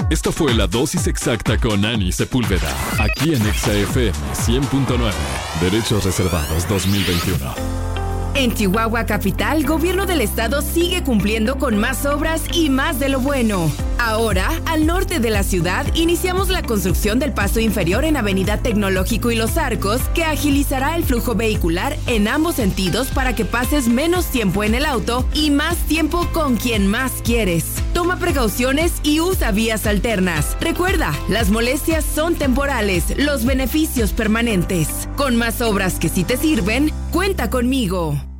Esto fue la dosis exacta con Ani Sepúlveda, aquí en Exa FM 100.9. Derechos reservados 2021. En Chihuahua Capital, Gobierno del Estado sigue cumpliendo con más obras y más de lo bueno. Ahora, al norte de la ciudad, iniciamos la construcción del paso inferior en Avenida Tecnológico y Los Arcos, que agilizará el flujo vehicular en ambos sentidos para que pases menos tiempo en el auto y más tiempo con quien más quieres. Toma precauciones y usa vías alternas. Recuerda, las molestias son temporales, los beneficios permanentes. Con más obras que sí te sirven, cuenta conmigo.